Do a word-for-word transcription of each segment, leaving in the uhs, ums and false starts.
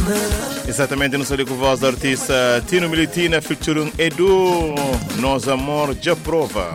Exatamente, não sei com voz do artista Tino Militina featuring Edu, Nos Amor Já Prova.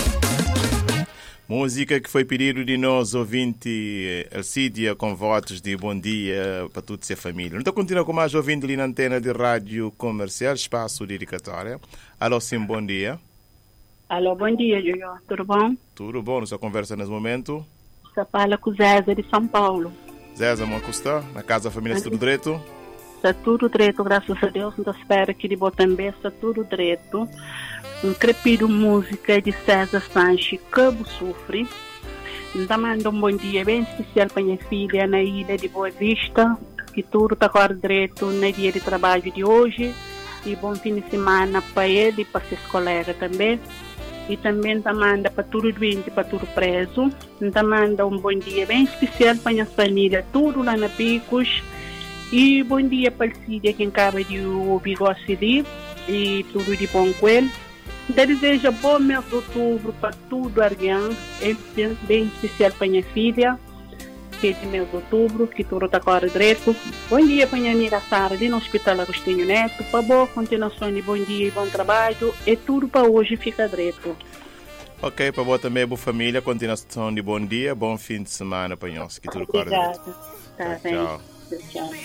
Música que foi pedido de nós, ouvinte Alcídia, com votos de bom dia para toda a família. Então continua com mais ouvindo ali na antena de rádio comercial, espaço dedicatória. Alô, sim, bom dia. Alô, bom dia, Jojo. Tudo bom? Tudo bom, nossa conversa nesse momento. Você fala com o Zéza de São Paulo. Zéza, como está? Na casa da família, está tudo direito? Está tudo direito, graças a Deus. Então espero que de Botambé está tudo direito. Um crepido música de César Sanches, Cabo Sufre. Então mando um bom dia bem especial para minha filha na ilha de Boa Vista, que tudo está agora direito no dia de trabalho de hoje. E bom fim de semana para ele e para seus colegas também. E também tá manda para tudo doente, para tudo preso. Então manda um bom dia bem especial para minha família, tudo lá na Picos. E bom dia para a Cídia, que acaba de ouvir o ali. E tudo de bom com ele. Desejo bom mês de outubro para tudo, Arguian. Bem especial para minha filha, que é de mês de outubro, que tudo está agora direito. Bom dia para minha amiga Sara, ali no Hospital Agostinho Neto. Para boa continuação de bom dia e bom trabalho. E tudo para hoje fica direito. Ok, para boa também, boa família. Continuação de bom dia, bom fim de semana para nós. Que tudo agora direito. Obrigada. Tá bem. Tchau. Tchau.